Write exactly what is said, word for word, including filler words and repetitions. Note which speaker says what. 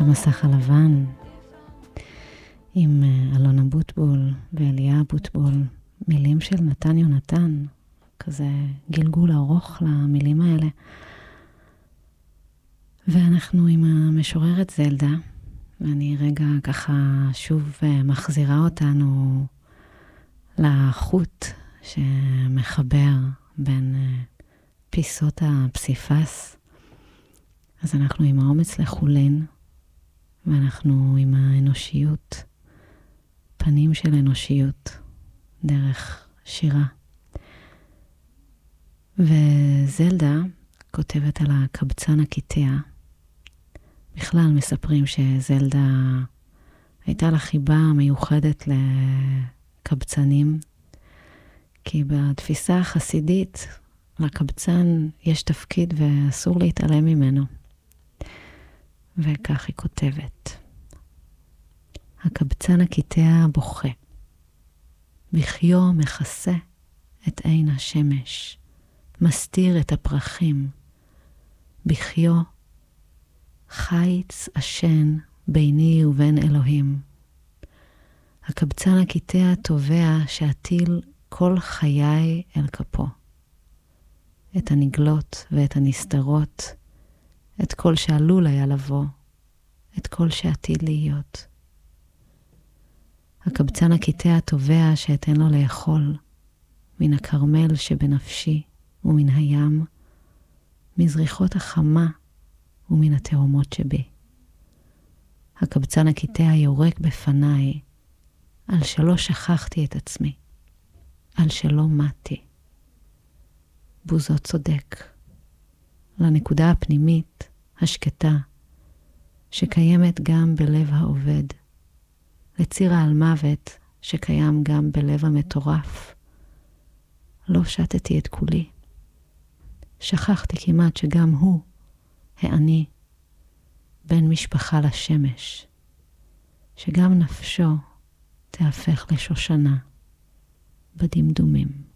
Speaker 1: המסך הלבן עם אלונה בוטבול ואליה בוטבול, מילים של נתן יונתן, כזה גלגול ארוך למילים האלה. ואנחנו עם המשוררת זלדה, ואני רגע ככה שוב מחזירה אותנו לחוט שמחבר בין פיסות הפסיפס. אז אנחנו עם האומץ לחולין, ואנחנו עם האנושיות, פנים של אנושיות, דרך שירה. וזלדה כותבת על הקבצן הקיטע. בכלל מספרים שזלדה הייתה לה חיבה מיוחדת לקבצנים, כי בתפיסה החסידית לקבצן יש תפקיד ואסור להתעלם ממנו. וכך היא כותבת. הקבצן הקיטע בוכה. בחיו מכסה את עין השמש, מסתיר את הפרחים. בחיו חיץ עשן ביני ובין אלוהים. הקבצן הקיטע תובע שעתיל כל חיי אל כפו. את הנגלות ואת הנסתרות, את כל שעלול היה לבוא, את כל שעתיד להיות. הקבצן הקיטע תובע שאתן לו לאכול, מן הכרמל שבנפשי ומן הים, מזריחות החמה ומן התאומות שבי. הקבצן הקיטע יורק בפניי, על שלא שכחתי את עצמי, על שלא מתי. בוזו צודק, לנקודה הפנימית, השקטה, שקיימת גם בלב העובד, לציר העל מוות שקיים גם בלב המטורף. לא שתתי את כולי. שכחתי כמעט שגם הוא, העני, בן משפחה לשמש, שגם נפשו תהפך לשושנה בדמדומים.